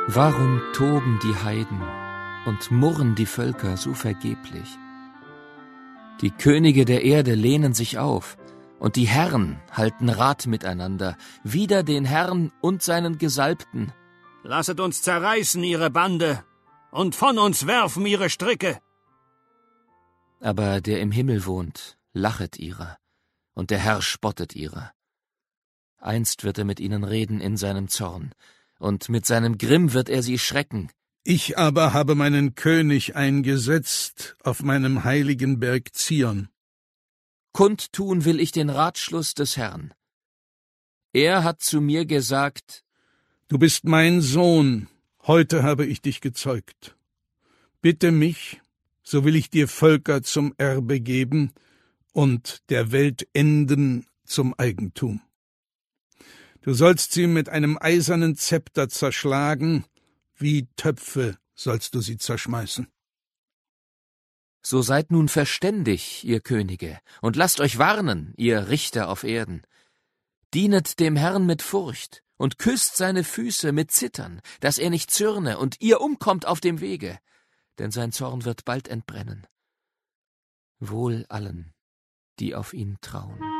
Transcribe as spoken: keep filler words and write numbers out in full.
Warum toben die Heiden und murren die Völker so vergeblich? Die Könige der Erde lehnen sich auf, und die Herren halten Rat miteinander, wider den Herrn und seinen Gesalbten. Lasset uns zerreißen ihre Bande und von uns werfen ihre Stricke. Aber der im Himmel wohnt, lachet ihrer, und der Herr spottet ihrer. Einst wird er mit ihnen reden in seinem Zorn, und mit seinem Grimm wird er sie schrecken. Ich aber habe meinen König eingesetzt auf meinem heiligen Berg Zion. Kundtun will ich den Ratschluss des Herrn. Er hat zu mir gesagt: Du bist mein Sohn, heute habe ich dich gezeugt. Bitte mich, so will ich dir Völker zum Erbe geben und der Welt Enden zum Eigentum. Du sollst sie mit einem eisernen Zepter zerschlagen, wie Töpfe sollst du sie zerschmeißen. So seid nun verständig, ihr Könige, und lasst euch warnen, ihr Richter auf Erden. Dienet dem Herrn mit Furcht und küsst seine Füße mit Zittern, dass er nicht zürne und ihr umkommt auf dem Wege, denn sein Zorn wird bald entbrennen. Wohl allen, die auf ihn trauen.